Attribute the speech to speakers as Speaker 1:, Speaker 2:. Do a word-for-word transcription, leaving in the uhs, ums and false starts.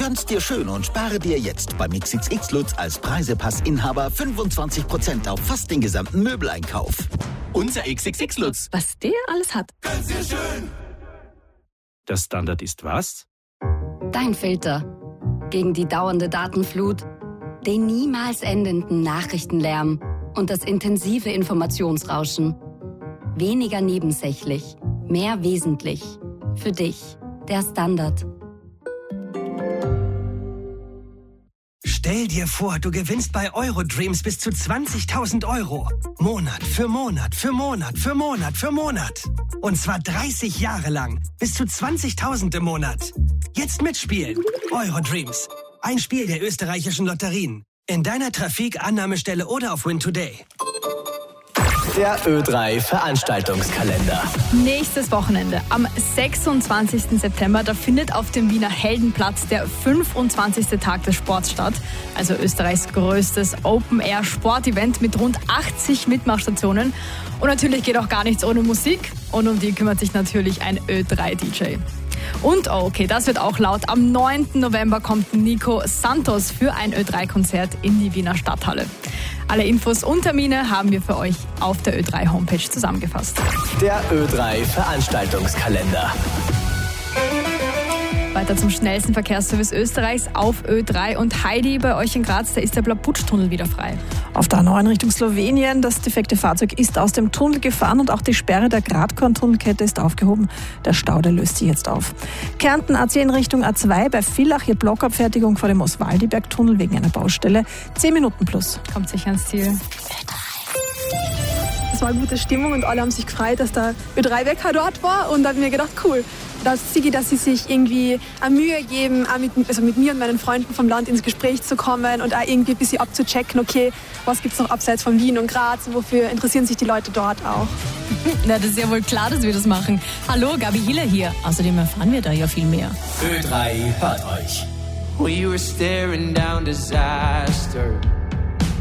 Speaker 1: Gönn's dir schön und spare dir jetzt beim X X X Lutz als Preisepass-Inhaber fünfundzwanzig Prozent auf fast den gesamten Möbeleinkauf. Unser X X X Lutz.
Speaker 2: Was der alles hat.
Speaker 1: Gönn's dir schön.
Speaker 3: Der Standard ist was?
Speaker 2: Dein Filter. Gegen die dauernde Datenflut, den niemals endenden Nachrichtenlärm und das intensive Informationsrauschen. Weniger nebensächlich, mehr wesentlich. Für dich, der Standard.
Speaker 4: Stell dir vor, du gewinnst bei Eurodreams bis zu zwanzigtausend Euro. Monat für Monat für Monat für Monat für Monat. Und zwar dreißig Jahre lang. Bis zu zwanzigtausend im Monat. Jetzt mitspielen. Eurodreams. Ein Spiel der österreichischen Lotterien. In deiner Trafik, Annahmestelle oder auf Win Today.
Speaker 5: Der Ö drei Veranstaltungskalender.
Speaker 6: Nächstes Wochenende, am sechsundzwanzigsten September, da findet auf dem Wiener Heldenplatz der fünfundzwanzigste Tag des Sports statt. Also Österreichs größtes Open-Air-Sport-Event mit rund achtzig Mitmachstationen. Und natürlich geht auch gar nichts ohne Musik. Und um die kümmert sich natürlich ein Ö drei D J. Und, oh okay, das wird auch laut, am neunten November kommt Nico Santos für ein Ö drei Konzert in die Wiener Stadthalle. Alle Infos und Termine haben wir für euch auf der Ö drei Homepage zusammengefasst.
Speaker 5: Der Ö drei Veranstaltungskalender.
Speaker 6: Weiter zum schnellsten Verkehrsservice Österreichs auf Ö drei. Und Heidi, bei euch in Graz, da ist der Blabutsch-Tunnel wieder frei.
Speaker 7: Auf der A neun Richtung Slowenien, das defekte Fahrzeug ist aus dem Tunnel gefahren und auch die Sperre der Gradkorn-Tunnelkette ist aufgehoben. Der Stau, der löst sich jetzt auf. Kärnten A zehn Richtung A zwei, bei Villach hier Blockabfertigung vor dem Oswaldiberg-Tunnel wegen einer Baustelle. Zehn Minuten plus.
Speaker 6: Kommt sicher ans Ziel.
Speaker 8: Es war eine gute Stimmung und alle haben sich gefreut, dass der Ö drei Wecker dort war, und da habe ich mir gedacht, cool, dass sie, dass sie sich irgendwie eine Mühe geben, auch mit, also mit mir und meinen Freunden vom Land ins Gespräch zu kommen und auch irgendwie ein bisschen abzuchecken, okay, was gibt es noch abseits von Wien und Graz, wofür interessieren sich die Leute dort auch.
Speaker 9: Na, das ist ja wohl klar, dass wir das machen. Hallo, Gabi Hiller hier. Außerdem erfahren wir da ja viel mehr.
Speaker 5: Ö drei hört euch.
Speaker 10: We were staring down disaster.